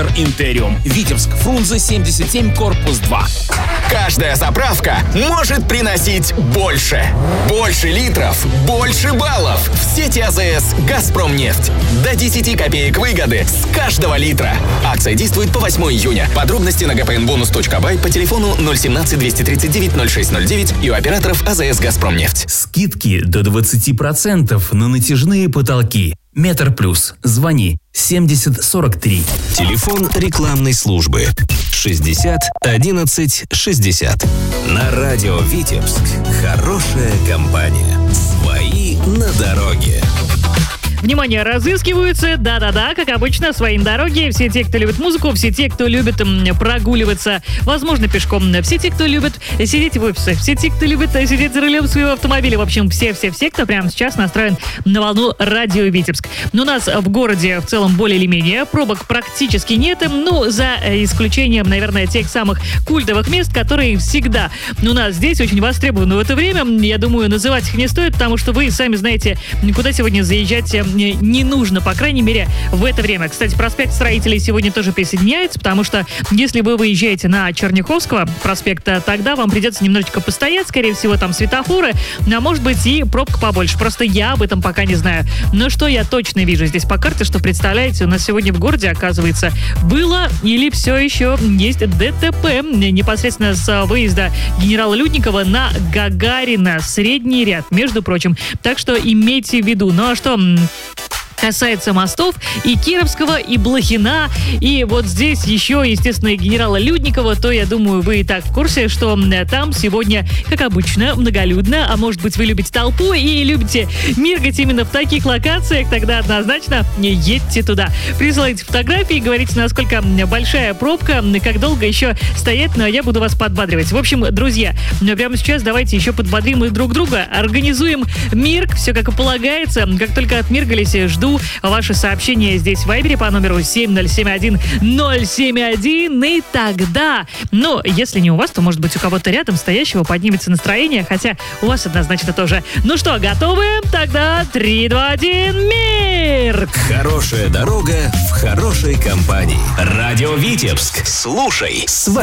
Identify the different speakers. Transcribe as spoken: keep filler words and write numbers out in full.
Speaker 1: Интериум. Витебск, Фрунзе, семьдесят семь, корпус два.
Speaker 2: Каждая заправка может приносить больше. Больше литров, больше баллов. В сети АЗС «Газпромнефть». До десять копеек выгоды с каждого литра. Акция действует по восьмого июня. Подробности на gpnbonus точка бай по телефону ноль семнадцать двести тридцать девять ноль шесть ноль девять и у операторов АЗС «Газпромнефть».
Speaker 1: Скидки до двадцати процентов на натяжные потолки. Метр плюс. Звони семьдесят сорок три.
Speaker 3: Телефон рекламной службы шестьдесят одиннадцать шестьдесят. На радио Витебск. Хорошая компания. Свои на дороге.
Speaker 4: Внимание, разыскиваются, да-да-да, как обычно, свои на дороге. Все те, кто любит музыку, все те, кто любит м, прогуливаться, возможно, пешком. Все те, кто любит сидеть в офисах, все те, кто любит сидеть за рулем своего автомобиля. В общем, все-все-все, кто прямо сейчас настроен на волну радио Витебск. Но у нас в городе в целом более или менее пробок практически нет. Ну, за исключением, наверное, тех самых культовых мест, которые всегда у нас здесь очень востребованы в это время. Я думаю, называть их не стоит, потому что вы сами знаете, куда сегодня заезжать не нужно, по крайней мере, в это время. Кстати, проспект Строителей сегодня тоже присоединяется, потому что если вы выезжаете на Черняховского проспекта, тогда вам придется немножечко постоять, скорее всего, там светофоры, а может быть и пробка побольше. Просто я об этом пока не знаю. Но что я точно вижу здесь по карте, что, представляете, у нас сегодня в городе, оказывается, было или все еще есть ДТП непосредственно с выезда генерала Людникова на Гагарина, средний ряд, между прочим. Так что имейте в виду. Ну а что касается мостов и Кировского, и Блохина, и вот здесь еще, естественно, и генерала Людникова, то, я думаю, вы и так в курсе, что там сегодня, как обычно, многолюдно, а может быть, вы любите толпу и любите миргать именно в таких локациях, тогда однозначно едьте туда. Присылайте фотографии, говорите, насколько большая пробка, как долго еще стоять, но я буду вас подбадривать. В общем, друзья, прямо сейчас давайте еще подбодрим друг друга, организуем мирг, все как и полагается. Как только отмиргались, жду ваши сообщения здесь в Вайбере по номеру семь ноль семь один ноль семь один. И тогда, ну, если не у вас, то, может быть, у кого-то рядом стоящего поднимется настроение, хотя у вас однозначно тоже. Ну что, готовы? Тогда три, два, один, мир!
Speaker 3: Хорошая дорога в хорошей компании. Радио Витебск. Слушай, свои.